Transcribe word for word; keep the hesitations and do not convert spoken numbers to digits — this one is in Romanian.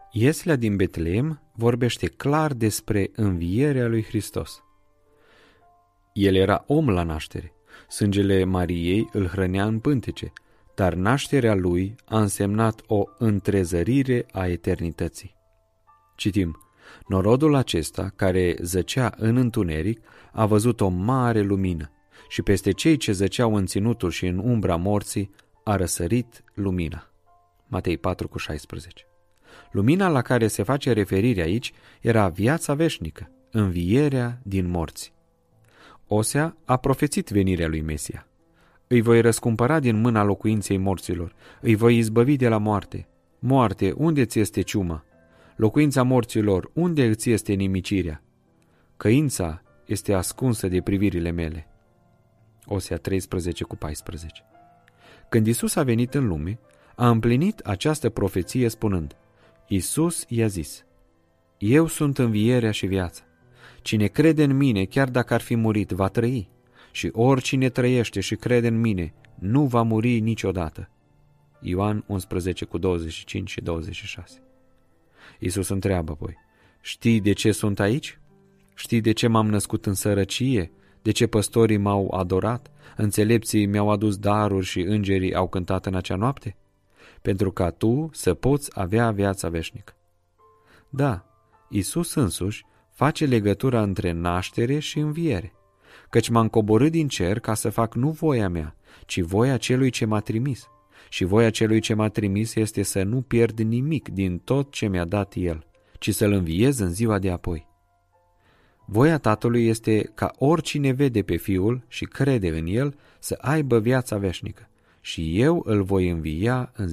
Ieslea din Betleem vorbește clar despre învierea lui Hristos. El era om la naștere, sângele Mariei îl hrănea în pântece, dar nașterea lui a însemnat o întrezărire a eternității. Citim: norodul acesta, care zăcea în întuneric, a văzut o mare lumină și peste cei ce zăceau în ținutul și în umbra morții a răsărit lumina. Matei patru cu șaisprezece. Lumina la care se face referire aici era viața veșnică, învierea din morți. Osea a profețit venirea lui Mesia. Îi voi răscumpăra din mâna locuinței morților, îi voi izbăvi de la moarte. Moarte, unde ți este ciuma? Locuința morților, unde îți este nimicirea? Căința este ascunsă de privirile mele. Osea treisprezece cu paisprezece. Când Iisus a venit în lume, a împlinit această profeție spunând: Iisus i-a zis: eu sunt învierea și viața. Cine crede în mine, chiar dacă ar fi murit, va trăi. Și oricine trăiește și crede în mine, nu va muri niciodată. Ioan unsprezece cu douăzeci și cinci și douăzeci și șase. Iisus întreabă apoi: știi de ce sunt aici? Știi de ce m-am născut în sărăcie? De ce păstorii m-au adorat? Înțelepții mi-au adus daruri și îngerii au cântat în acea noapte? Pentru ca tu să poți avea viața veșnică. Da, Iisus însuși face legătura între naștere și înviere, căci m-am coborât din cer ca să fac nu voia mea, ci voia celui ce m-a trimis. Și voia celui ce m-a trimis este să nu pierd nimic din tot ce mi-a dat El, ci să-L înviez în ziua de apoi. Voia Tatălui este ca oricine vede pe Fiul și crede în El să aibă viața veșnică, și eu îl voi învia în